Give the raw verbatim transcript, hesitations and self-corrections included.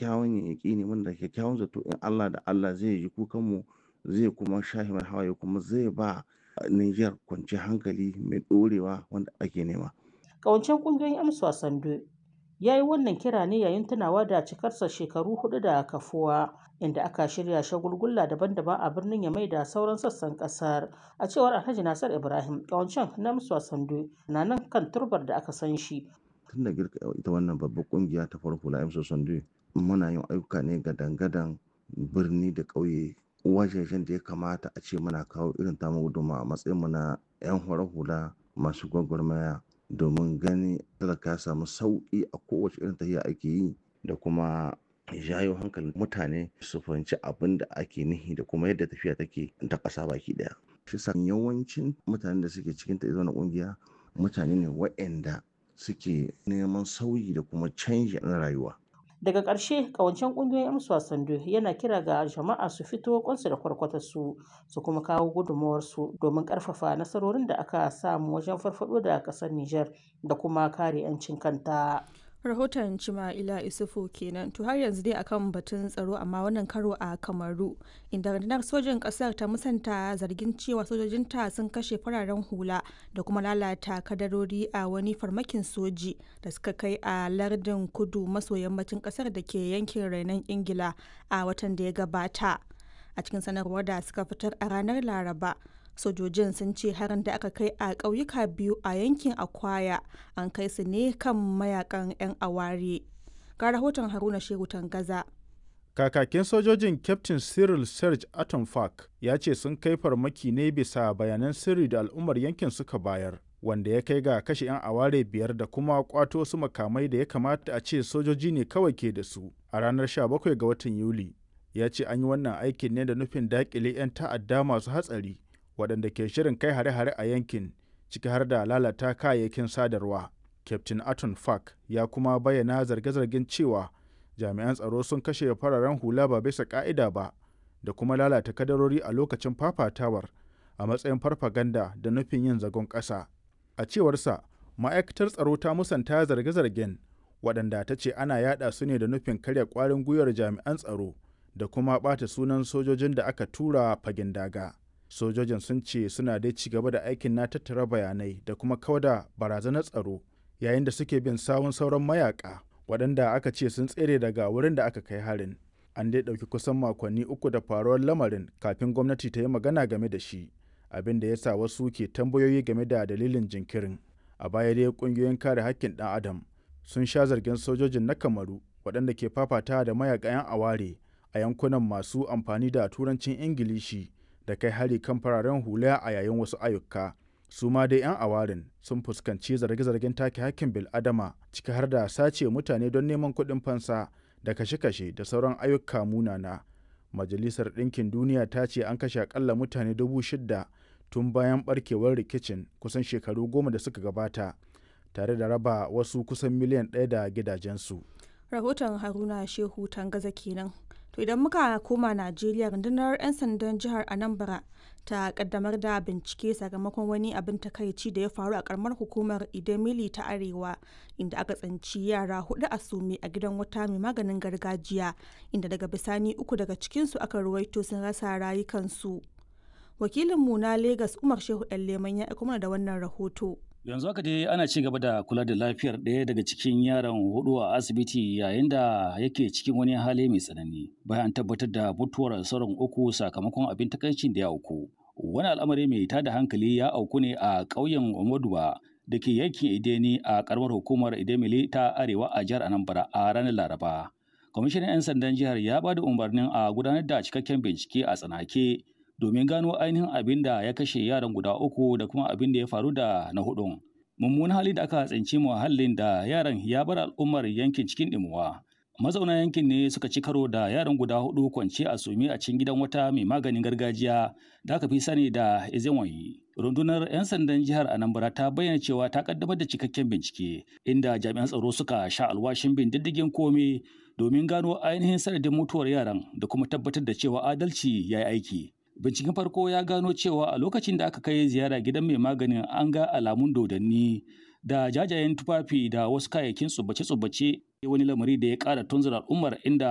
kyakkyawan yaƙini muna da kyakkyawan zato in Allah da Allah zai ji kukanmu zai kuma shafe mana hawaye kuma zai ba Niger kwanciyar hankali mai ɗorewa wanda ake nema. Ƙawancen ƙungiyoyin 'yan Swazendo ya yi wannan kira ne yayin tunawa da cikarsa shekaru hudu da kafuwa, inda aka shirya shagulgula daban-daban a birnin Yamai da sauran sassan ƙasar. A cewar Alhaji Nasir Ibrahim, ƙawancen na Swazendo na nan kan turbar da aka san shi. Tun da girka ita wannan babbar ƙungiya ta farar hula 'yan Swazendo muna yin ayyuka ne gadan-gadan birni da ƙauye wajejen da ya kamata a ce muna kawo irin tamu gudunmawa a matsayinmu na 'yan farar hula masu gwagwarmaya domin ganin talaka ya samu sauƙi a kowace irin tafiya ake yi da kuma jayo hankalin mutane su fahimci abin da ake nihi da kuma yadda tafiya take ta ƙasa baki ɗaya. Shi sa yawancin mutanen da suke cikin ta ita ƙungiya mutane ne waɗanda suke neman sauyi da kuma canji na rayuwa. Daga ƙarshe, ƙawancen ƙungiyoyin 'yan Swazendo yana kira ga jama'a su fito kwansu da kwarkwatarsu su kuma kawo gudunmawarsu domin ƙarfafa nasarorin da aka samu wajen farfaɗo da ƙasar Nijar da kuma kare 'yancin kanta. Rahoton Cima'ila Isufu kenan. To har yanzu dai akan batun tsaro amma wannan karo a Kamaru, inda rundunar sojin ƙasar ta musanta zargin cewa sojojinta sun kashe fararen hula da kuma lalata kadarori a wani farmakin soji da suka kai a lardin kudu maso yammacin ƙasar da ke yankin rainon Ingila a watan da ya gabata. A cikin sanarwar da suka fitar a ranar Laraba, sojojin sun ce harin da aka kai a ƙauyuka biyu a yankin Akwaya an kai su ne kan mayakan 'yan aware. Ga rahoton Haruna Shehu Tangaza. Kakakin sojojin Captain Cyril Serge Atomfak ya ce sun kai farmaki ne bisa bayanan sirri da al'ummar yankin suka bayar, wanda ya kai ga kashe 'yan aware biyar da kuma kwato su makamai da ya kamata a ce sojoji ne kawai ke da su a ranar sha bakwai ga watan Yuli. Ya ce an yi wannan aikin ne da nufin daƙile 'yan ta'adda masu hatsari waɗanda ke shirin kai hare-hare a yankin, ciki har da lalata kayayyakin sadarwa. Captain Aton Fak ya kuma bayyana zarge-zargen cewa jami'an tsaro sun kashe fararen hula ba bisa ka'ida ba da kuma lalata kadarori a lokacin fafatawar a matsayin farfaganda da nufin yin zagon ƙasa. A cewarsa, ma'aikatar tsaro ta musanta zarge-zargen waɗanda ta ce ana yada su ne da nufin karya ƙwarin gwiwar jami'an tsaro da kuma ɓata sunan sojojin da aka tura fagen daga. Sojojin sun ce suna dai ci gaba da aikin na tattara bayanai da kuma kauda barazanar tsaro yayin da suke bin sawun sauran mayaka waɗanda aka ce sun tsere daga wurin da aka kai harin. An dai ɗauki kusan makonni uku da faruwar lamarin kafin gwamnati ta yi magana game da shi, abin da ya sa wasu ke tambayoyi game da dalilin jinkirin. A baya dai ƙungiyoyin kare haƙƙin ɗan adam sun sha zargin sojojin na Kamaru waɗanda ke fafata da mayaka 'yan aware a yankunan masu amfani da turancin Ingilishi da kai hari kan fararen hula a yayin wasu ayyuka. Su ma dai 'yan awarin sun fuskanci zarge-zargen take hakkin bil'adama ciki har da sace mutane don neman kuɗin fansa da kashe-kashe da sauran ayyuka munana. Majalisar Ɗinkin Duniya ta ce an kashe akalla mutane dubu shida tun bayan barkewar rikicin kusan shekaru goma da suka gabata, tare da raba wasu kusan miliyan ɗaya da gidajensu. Rahoton Haruna Shehu Tangaza kenan. To idan muka koma Najeriya, rundunar 'yan sandan jihar Anambra ta kaddamar da bincike sakamakon wani abin takaici da ya faru a karamar hukumar Idemili ta Arewa, inda aka tsinci yara hudu a sume a gidan wata mai maganin gargajiya, inda daga bisani uku daga cikinsu aka ruwaito sun rasa rayukansu. Wakilinmu na Legas Umar Shehu Leman ya aiko mana da wannan rahoto. Yanzu haka dai ana ci gaba da kula da lafiyar ɗaya daga cikin yaran hudu a asibiti yayin da yake cikin wani hali mai tsanani bayan an tabbatar da mutuwar sauran uku sakamakon abin takaicin da ya auku. Wani al'amari mai tada hankali ya auku ne a ƙauyen Omoduwa da ke yankin Ideni a ƙaramar hukumar Idemili ta Arewa a jihar Anambra a ranar Laraba. Kwamishinan 'yan sandan jihar ya ba da umarnin a gudanar da cikakken bincike a tsanake domin gano ainihin abin da ya kashe yaran guda uku da kuma abin da ya faru da na hudun. Mummunan hali da aka tsinci muhallin da yaran ya bar al'ummar yankin cikin ɗimuwa. Mazauna yankin ne suka ci karo da yaran guda hudu kwance a sume a cikin gidan wata mai maganin gargajiya da aka fi sani da Ezenwayi. Rundunar 'yan sandan jihar Anambra ta bayyana cewa ta kaddamar da cikakken bincike inda jami'an tsaro suka sha alwashin bin diddigin komai domin gano ainihin sanadin mutuwar yaran da kuma tabbatar da cewa adalci ya yi aiki. Binciken farko ya gano cewa a lokacin da aka kai ziyara gidan mai maganin an ga alamun dodanni da jajayen tufafi da wasu kayayyakin tsubace-tsubace, wani lamari da ya ƙara tunzura al'ummar inda